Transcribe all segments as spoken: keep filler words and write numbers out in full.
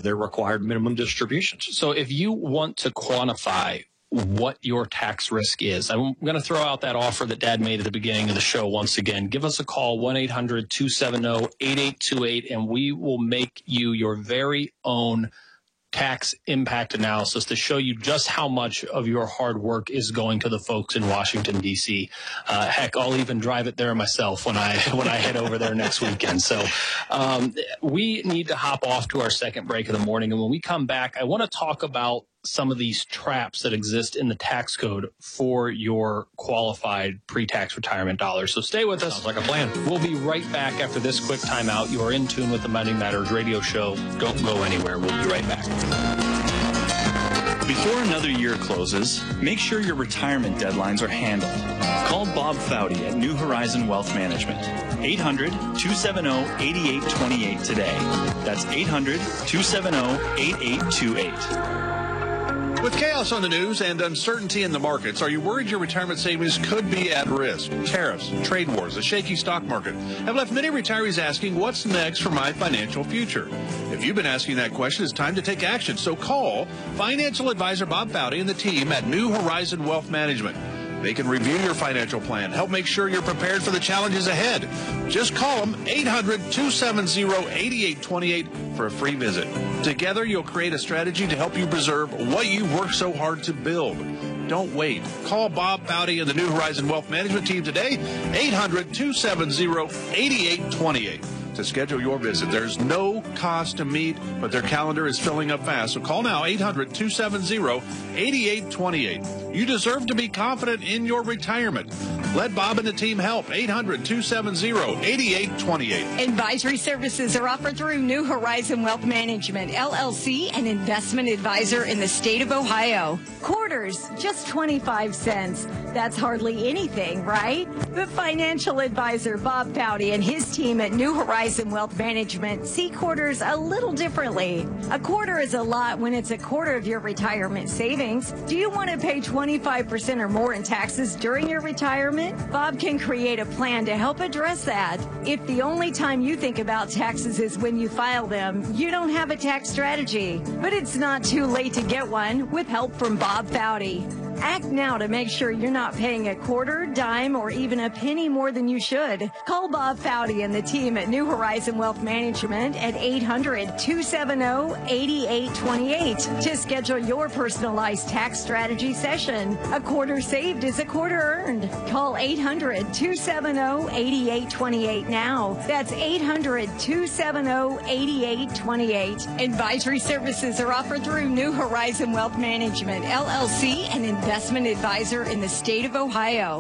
their required minimum distributions. So if you want to quantify what your tax risk is, I'm going to throw out that offer that Dad made at the beginning of the show once again. Give us a call, one eight hundred two seven zero eight eight two eight, and we will make you your very own tax impact analysis to show you just how much of your hard work is going to the folks in Washington, D C. Uh, heck, I'll even drive it there myself when I when I head over there next weekend. So um, we need to hop off to our second break of the morning. And when we come back, I want to talk about some of these traps that exist in the tax code for your qualified pre-tax retirement dollars. So stay with us. Sounds like a plan. We'll be right back after this quick timeout. You are in tune with the Money Matters radio show. Don't go anywhere. We'll be right back. Before another year closes, make sure your retirement deadlines are handled. Call Bob Foudy at New Horizon Wealth Management. eight hundred two seven zero eight eight two eight today. That's eight hundred two seven zero eight eight two eight. With chaos on the news and uncertainty in the markets, are you worried your retirement savings could be at risk? Tariffs, trade wars, a shaky stock market have left many retirees asking, what's next for my financial future? If you've been asking that question, it's time to take action. So call financial advisor Bob Foudy and the team at New Horizon Wealth Management. They can review your financial plan, help make sure you're prepared for the challenges ahead. Just call them eight hundred two seven zero eight eight two eight for a free visit. Together, you'll create a strategy to help you preserve what you worked so hard to build. Don't wait. Call Bob Foudy and the New Horizon Wealth Management team today, eight hundred two seven zero eight eight two eight. To schedule your visit. There's no cost to meet, but their calendar is filling up fast. So call now, eight hundred two seven zero eight eight two eight. You deserve to be confident in your retirement. Let Bob and the team help. eight hundred two seven zero eight eight two eight. Advisory services are offered through New Horizon Wealth Management, L L C, an investment advisor in the state of Ohio. Quarters, just twenty-five cents. That's hardly anything, right? But financial advisor Bob Foudy and his team at New Horizon Wealth Management see quarters a little differently. A quarter is a lot when it's a quarter of your retirement savings. Do you want to pay twenty-five percent or more in taxes during your retirement? Bob can create a plan to help address that. If the only time you think about taxes is when you file them, you don't have a tax strategy. But it's not too late to get one with help from Bob Foudy. Act now to make sure you're not paying a quarter, dime, or even a penny more than you should. Call Bob Foudy and the team at New Horizon Wealth Management at eight hundred two seven zero eight eight two eight to schedule your personalized tax strategy session. A quarter saved is a quarter earned. Call eight hundred two seven zero eight eight two eight now. That's eight hundred two seven zero eight eight two eight. Advisory services are offered through New Horizon Wealth Management, L L C, and investment advisor in the state of Ohio.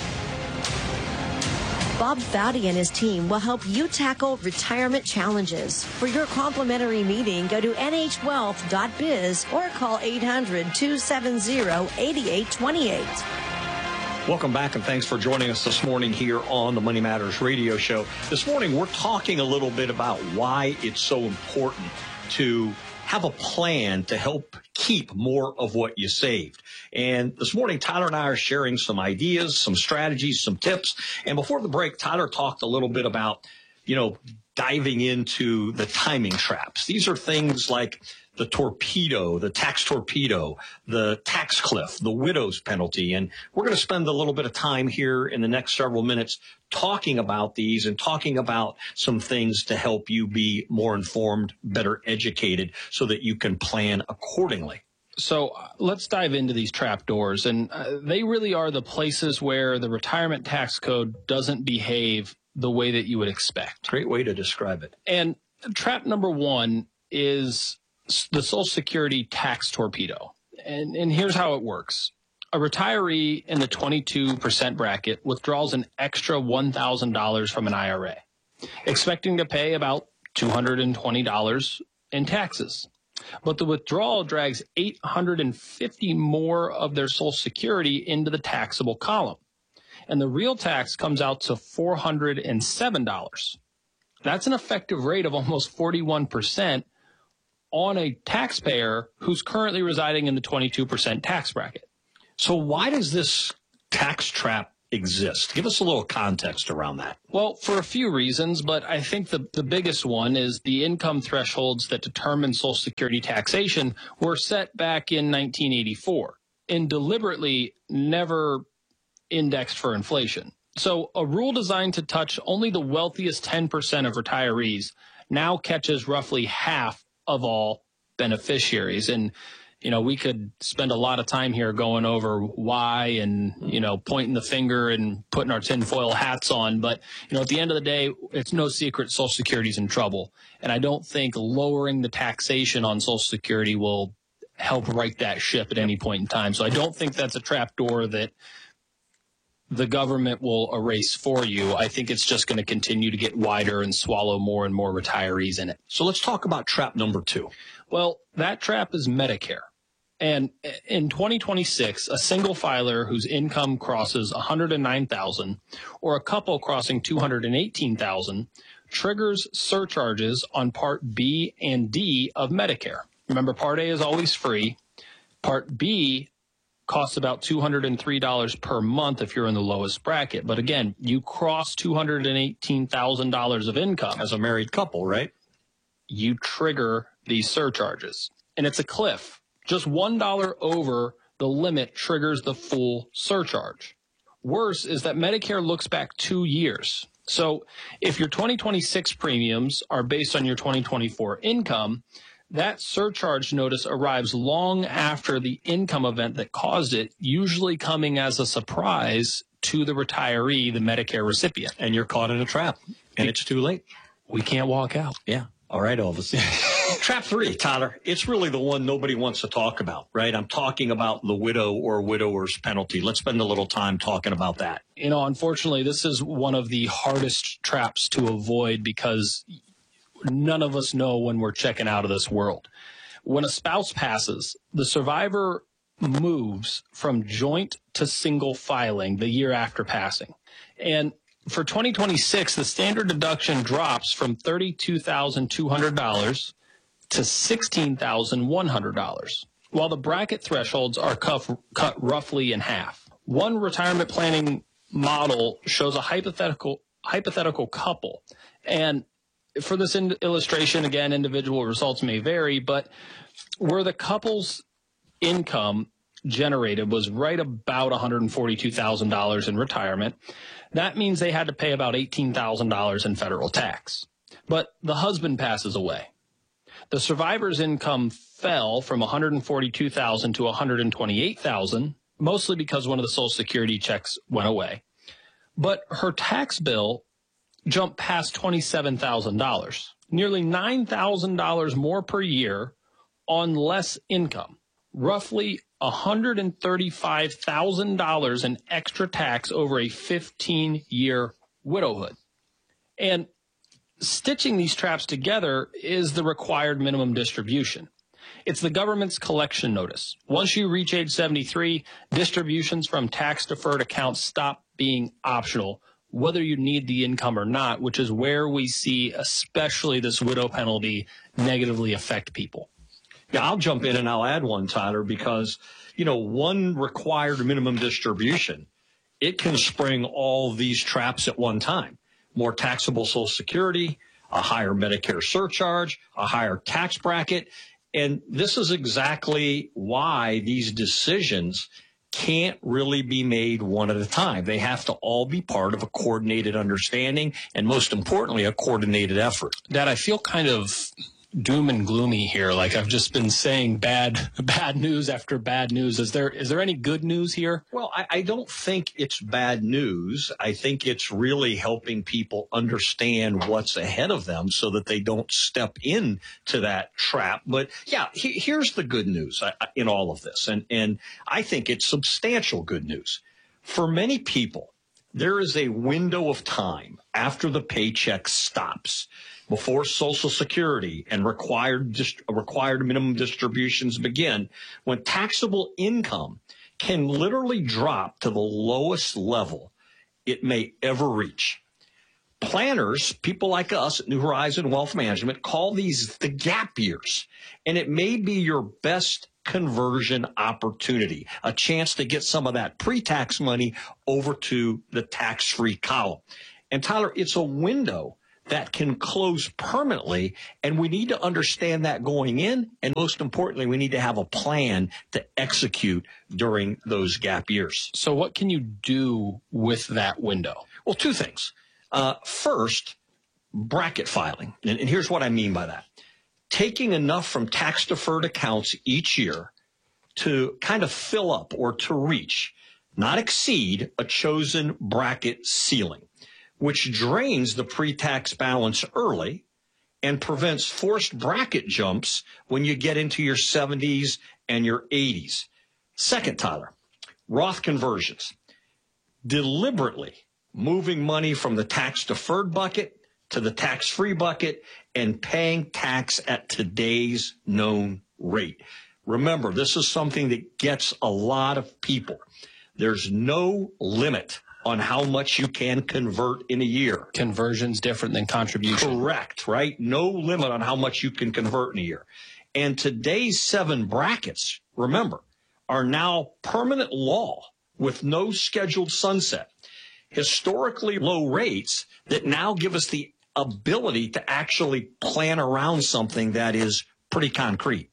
Bob Foudy and his team will help you tackle retirement challenges. For your complimentary meeting, go to N H wealth dot biz or call eight hundred two seven zero eight eight two eight. Welcome back, and thanks for joining us this morning here on the Money Matters radio show. This morning, we're talking a little bit about why it's so important to have a plan to help keep more of what you saved. And this morning, Tyler and I are sharing some ideas, some strategies, some tips. And before the break, Tyler talked a little bit about, you know, diving into the timing traps. These are things like the torpedo, the tax torpedo, the tax cliff, the widow's penalty. And we're going to spend a little bit of time here in the next several minutes talking about these and talking about some things to help you be more informed, better educated, so that you can plan accordingly. So uh, let's dive into these trapdoors. And uh, they really are the places where the retirement tax code doesn't behave the way that you would expect. Great way to describe it. And trap number one is the Social Security tax torpedo. And, and here's how it works. A retiree in the twenty-two percent bracket withdraws an extra one thousand dollars from an I R A, expecting to pay about two hundred twenty dollars in taxes. But the withdrawal drags eight hundred fifty dollars more of their Social Security into the taxable column. And the real tax comes out to four hundred seven dollars. That's an effective rate of almost forty-one percent on a taxpayer who's currently residing in the twenty-two percent tax bracket. So why does this tax trap exist? Give us a little context around that. Well, for a few reasons, but I think the, the biggest one is the income thresholds that determine Social Security taxation were set back in nineteen eighty-four and deliberately never indexed for inflation. So a rule designed to touch only the wealthiest ten percent of retirees now catches roughly half of all beneficiaries. And you know, we could spend a lot of time here going over why and, you know, pointing the finger and putting our tinfoil hats on. But, you know, at the end of the day, it's no secret Social Security's in trouble. And I don't think lowering the taxation on Social Security will help right that ship at any point in time. So I don't think that's a trapdoor that the government will erase for you. I think it's just going to continue to get wider and swallow more and more retirees in it. So let's talk about trap number two. Well, that trap is Medicare. And in twenty twenty-six, a single filer whose income crosses one hundred nine thousand dollars or a couple crossing two hundred eighteen thousand dollars triggers surcharges on Part B and D of Medicare. Remember, Part A is always free. Part B costs about two hundred three dollars per month if you're in the lowest bracket. But again, you cross two hundred eighteen thousand dollars of income. As a married couple, right? You trigger these surcharges. And it's a cliff. Just one dollar over the limit triggers the full surcharge. Worse is that Medicare looks back two years. So if your twenty twenty-six premiums are based on your twenty twenty-four income, that surcharge notice arrives long after the income event that caused it, usually coming as a surprise to the retiree, the Medicare recipient. And you're caught in a trap, and it's too late. We can't walk out. Yeah. All right, Elvis. Trap three, Tyler. It's really the one nobody wants to talk about, right? I'm talking about the widow or widower's penalty. Let's spend a little time talking about that. You know, unfortunately, this is one of the hardest traps to avoid because none of us know when we're checking out of this world. When a spouse passes, the survivor moves from joint to single filing the year after passing. And for twenty twenty-six, the standard deduction drops from thirty-two thousand two hundred dollars to sixteen thousand one hundred dollars, while the bracket thresholds are cut, cut roughly in half. One retirement planning model shows a hypothetical hypothetical couple. And for this in- illustration, again, individual results may vary, but where the couple's income generated was right about one hundred forty-two thousand dollars in retirement, that means they had to pay about eighteen thousand dollars in federal tax. But the husband passes away. The survivor's income fell from one hundred forty-two thousand dollars to one hundred twenty-eight thousand dollars, mostly because one of the Social Security checks went away. But her tax bill jumped past twenty-seven thousand dollars, nearly nine thousand dollars more per year on less income, roughly one hundred thirty-five thousand dollars in extra tax over a fifteen-year widowhood. And stitching these traps together is the required minimum distribution. It's the government's collection notice. Once you reach age seventy-three, distributions from tax-deferred accounts stop being optional, whether you need the income or not, which is where we see especially this widow penalty negatively affect people. Yeah, I'll jump in and I'll add one, Tyler, because, you know, one required minimum distribution, it can spring all these traps at one time. More taxable Social Security, a higher Medicare surcharge, a higher tax bracket. And this is exactly why these decisions can't really be made one at a time. They have to all be part of a coordinated understanding and, most importantly, a coordinated effort. Dad, I feel kind of doom and gloomy here. Like I've just been saying bad, bad news after bad news. Is there, is there any good news here? Well, I, I don't think it's bad news. I think it's really helping people understand what's ahead of them so that they don't step into that trap. But yeah, he, here's the good news in all of this. And, and I think it's substantial good news. For many people, there is a window of time after the paycheck stops, before Social Security and required dist- required minimum distributions begin, when taxable income can literally drop to the lowest level it may ever reach. planners, people like us at New Horizon Wealth Management, call these the gap years. And it may be your best conversion opportunity, a chance to get some of that pre-tax money over to the tax-free column. And Tyler, it's a window that can close permanently, and we need to understand that going in, and most importantly, we need to have a plan to execute during those gap years. So what can you do with that window? Well, two things. Uh, first, bracket filing, and, and here's what I mean by that. Taking enough from tax-deferred accounts each year to kind of fill up or to reach, not exceed, a chosen bracket ceiling, which drains the pre-tax balance early and prevents forced bracket jumps when you get into your seventies and your eighties. Second, Tyler, Roth conversions. Deliberately moving money from the tax-deferred bucket to the tax-free bucket and paying tax at today's known rate. Remember, this is something that gets a lot of people. There's no limit on how much you can convert in a year. Conversion's different than contribution. Correct, right? No limit on how much you can convert in a year. And today's seven brackets, remember, are now permanent law with no scheduled sunset. Historically low rates that now give us the ability to actually plan around something that is pretty concrete.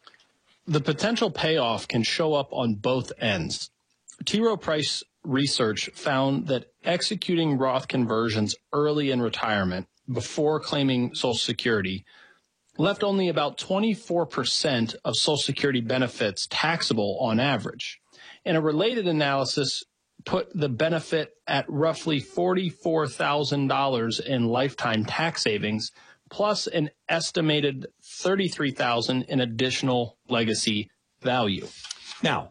The potential payoff can show up on both ends. T. Rowe Price research found that executing Roth conversions early in retirement before claiming Social Security left only about twenty-four percent of Social Security benefits taxable on average. And a related analysis put the benefit at roughly forty-four thousand dollars in lifetime tax savings, plus an estimated thirty-three thousand dollars in additional legacy value. Now,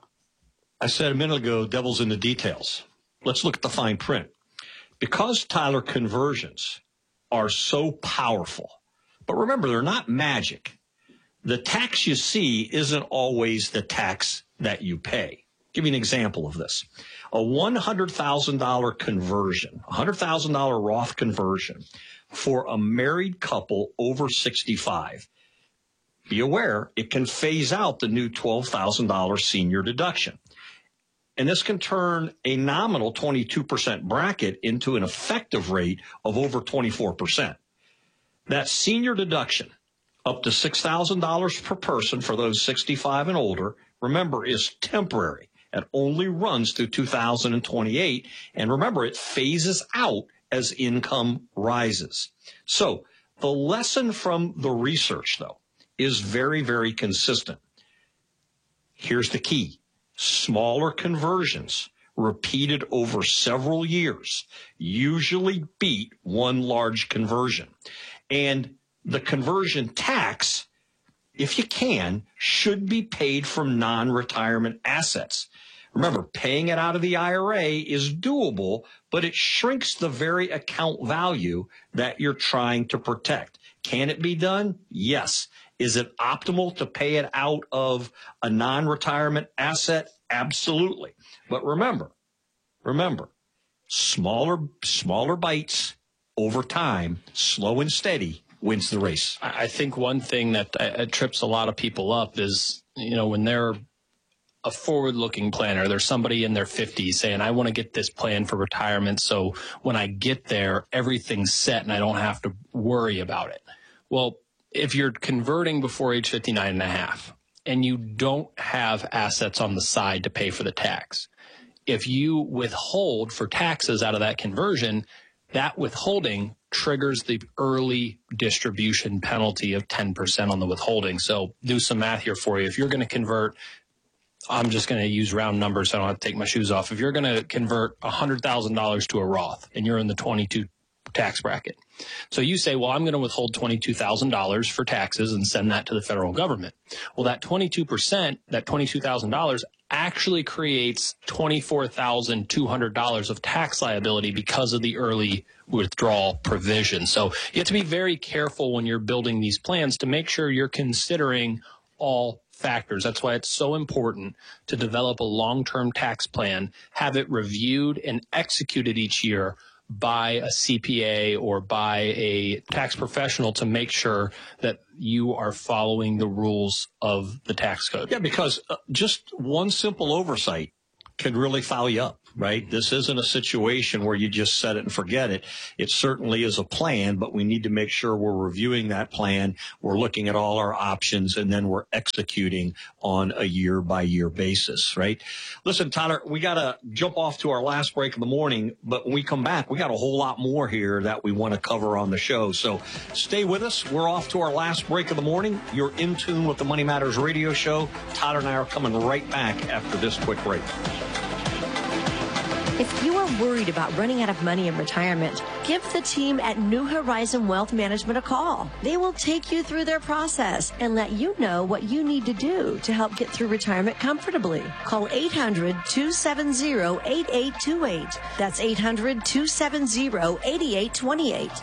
I said a minute ago, devil's in the details. Let's look at the fine print. Because, Tyler, conversions are so powerful, but remember, they're not magic. The tax you see isn't always the tax that you pay. Give you an example of this. A one hundred thousand dollars conversion, one hundred thousand dollars Roth conversion for a married couple over sixty-five. Be aware, it can phase out the new twelve thousand dollars senior deduction. And this can turn a nominal twenty-two percent bracket into an effective rate of over twenty-four percent. That senior deduction, up to six thousand dollars per person for those sixty-five and older, remember, is temporary. It only runs through two thousand twenty-eight. And remember, it phases out as income rises. So the lesson from the research, though, is very, very consistent. Here's the key. Smaller conversions repeated over several years usually beat one large conversion. And the conversion tax, if you can, should be paid from non-retirement assets. Remember, paying it out of the I R A is doable, but it shrinks the very account value that you're trying to protect. Can it be done? Yes. Is it optimal to pay it out of a non-retirement asset? Absolutely. But remember, remember, smaller, smaller bites over time, slow and steady, wins the race. I think one thing that uh, trips a lot of people up is, you know, when they're a forward-looking planner, there's somebody in their fifties saying, I want to get this plan for retirement so when I get there, everything's set and I don't have to worry about it. Well, if you're converting before age fifty-nine and a half and you don't have assets on the side to pay for the tax, if you withhold for taxes out of that conversion, that withholding triggers the early distribution penalty of ten percent on the withholding. So do some math here for you. If you're going to convert, I'm just going to use round numbers so I don't have to take my shoes off. If you're going to convert one hundred thousand dollars to a Roth and you're in the twenty-two tax bracket, so you say, well, I'm going to withhold twenty-two thousand dollars for taxes and send that to the federal government. Well, that twenty-two percent, that twenty-two thousand dollars actually creates twenty-four thousand two hundred dollars of tax liability because of the early withdrawal provision. So you have to be very careful when you're building these plans to make sure you're considering all factors. That's why it's so important to develop a long-term tax plan, have it reviewed and executed each year by a C P A or by a tax professional to make sure that you are following the rules of the tax code. Yeah, because uh, just one simple oversight could really foul you up, right? This isn't a situation where you just set it and forget it. It certainly is a plan, but we need to make sure we're reviewing that plan, we're looking at all our options, and then we're executing on a year-by-year basis, right? Listen, Tyler, we got to jump off to our last break of the morning, but when we come back, we got a whole lot more here that we want to cover on the show. So stay with us. We're off to our last break of the morning. You're in tune with the Money Matters radio show. Tyler and I are coming right back after this quick break. If you are worried about running out of money in retirement, give the team at New Horizon Wealth Management a call. They will take you through their process and let you know what you need to do to help get through retirement comfortably. Call eight hundred, two seven zero, eight eight two eight. That's eight hundred, two seven zero, eight eight two eight.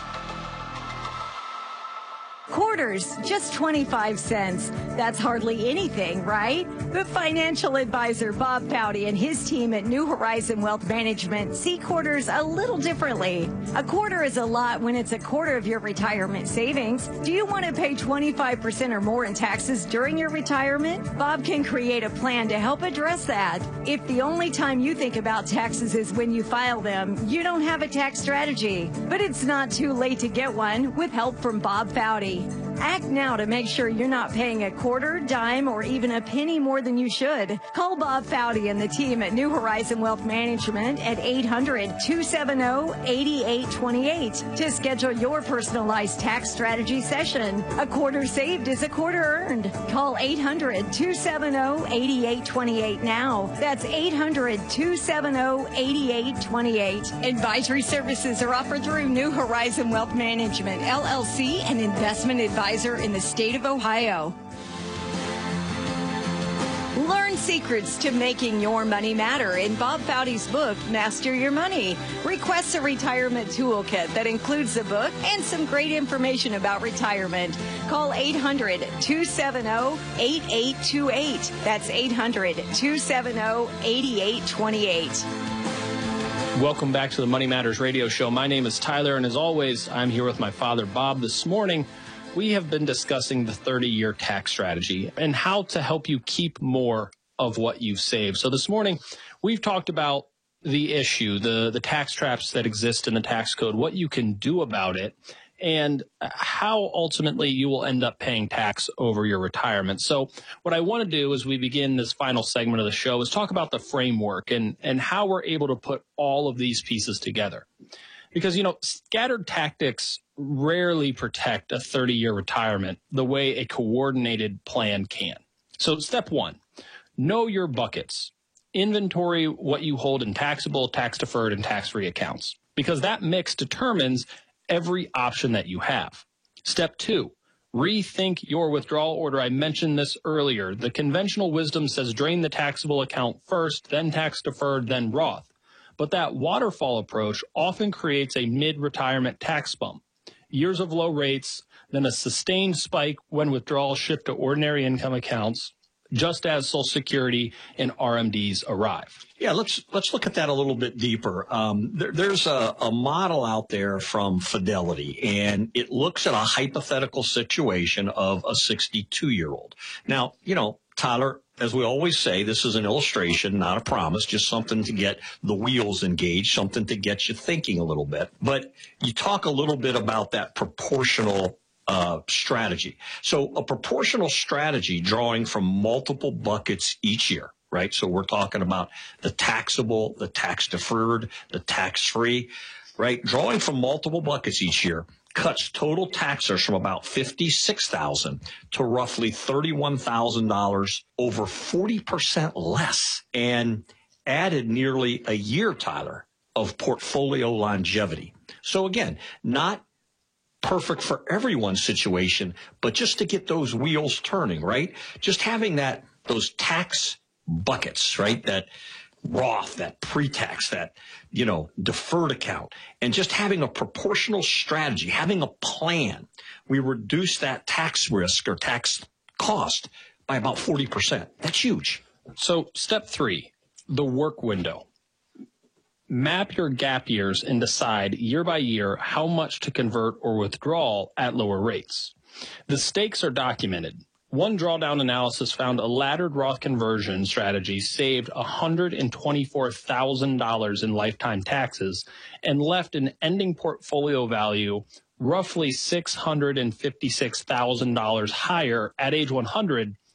Quarters, just twenty-five cents. That's hardly anything, right? But financial advisor Bob Foudy and his team at New Horizon Wealth Management see quarters a little differently. A quarter is a lot when it's a quarter of your retirement savings. Do you want to pay twenty-five percent or more in taxes during your retirement? Bob can create a plan to help address that. If the only time you think about taxes is when you file them, you don't have a tax strategy. But it's not too late to get one with help from Bob Foudy. Act now to make sure you're not paying a quarter, dime, or even a penny more than you should. Call Bob Foudy and the team at New Horizon Wealth Management at eight hundred, two seven zero, eight eight two eight to schedule your personalized tax strategy session. A quarter saved is a quarter earned. Call eight hundred, two seven zero, eight eight two eight now. That's eight hundred, two seven zero, eight eight two eight. Advisory services are offered through New Horizon Wealth Management, L L C, an investment advisor in the state of Ohio. Learn secrets to making your money matter in Bob Foudy's book, Master Your Money. Request a retirement toolkit that includes the book and some great information about retirement. Call eight hundred, two seven zero, eight eight two eight. That's eight hundred, two seven zero, eight eight two eight. Welcome back to the Money Matters radio show. My name is Tyler, and as always, I'm here with my father, Bob. This morning, we have been discussing the thirty-year tax strategy and how to help you keep more of what you've saved. So this morning, we've talked about the issue, the, the tax traps that exist in the tax code, what you can do about it, and how ultimately you will end up paying tax over your retirement. So what I want to do as we begin this final segment of the show is talk about the framework and, and how we're able to put all of these pieces together. Because, you know, scattered tactics rarely protect a thirty-year retirement the way a coordinated plan can. So step one, know your buckets. Inventory what you hold in taxable, tax-deferred, and tax-free accounts, because that mix determines every option that you have. Step two, rethink your withdrawal order. I mentioned this earlier. The conventional wisdom says drain the taxable account first, then tax-deferred, then Roth. But that waterfall approach often creates a mid-retirement tax bump. Years of low rates, then a sustained spike when withdrawals shift to ordinary income accounts, just as Social Security and R M Ds arrive. Yeah, let's let's look at that a little bit deeper. Um, there, there's a, a model out there from Fidelity, and it looks at a hypothetical situation of a sixty-two-year-old. Now, you know, Tyler, as we always say, this is an illustration, not a promise, just something to get the wheels engaged, something to get you thinking a little bit. But you talk a little bit about that proportional uh, strategy. So a proportional strategy drawing from multiple buckets each year, right? So we're talking about the taxable, the tax deferred, the tax free, right? Drawing from multiple buckets each year cuts total taxers from about fifty-six thousand dollars to roughly thirty-one thousand dollars, over forty percent less, and added nearly a year, Tyler, of portfolio longevity. So again, not perfect for everyone's situation, but just to get those wheels turning, right? Just having that, those tax buckets, right? That Roth, that pre-tax, that, you know, deferred account, and just having a proportional strategy, having a plan, we reduce that tax risk or tax cost by about forty percent. That's huge. So step three, the work window. Map your gap years and decide year by year how much to convert or withdraw at lower rates. The stakes are documented. One drawdown analysis found a laddered Roth conversion strategy saved one hundred twenty-four thousand dollars in lifetime taxes and left an ending portfolio value roughly six hundred fifty-six thousand dollars higher at age one hundred